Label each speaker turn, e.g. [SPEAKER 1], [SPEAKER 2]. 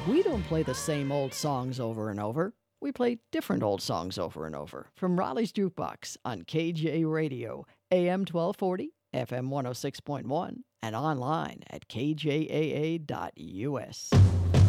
[SPEAKER 1] We don't play the same old songs over and over. We play different old songs over and over from Raleigh's Jukebox on KJ Radio, AM 1240, FM 106.1, and online at kjaa.us.